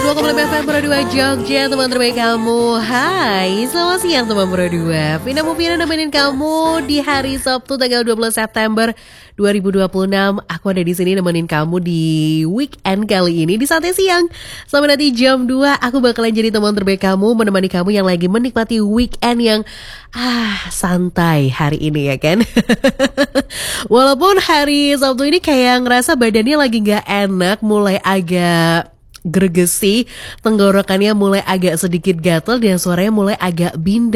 FM Pro 2 Jogja, teman terbaik kamu. Hai, selamat siang teman Pro 2. Vina Mufiana nemenin kamu di hari Sabtu tanggal 12 September 2026. Aku ada di sini nemenin kamu di weekend kali ini di saatnya siang. Sampai nanti jam 2 aku bakalan jadi teman terbaik kamu, menemani kamu yang lagi menikmati weekend yang santai hari ini ya kan. Walaupun hari Sabtu ini kayak ngerasa badannya lagi gak enak, mulai agak gregesi, tenggorokannya mulai agak sedikit gatel dan suaranya mulai agak binder.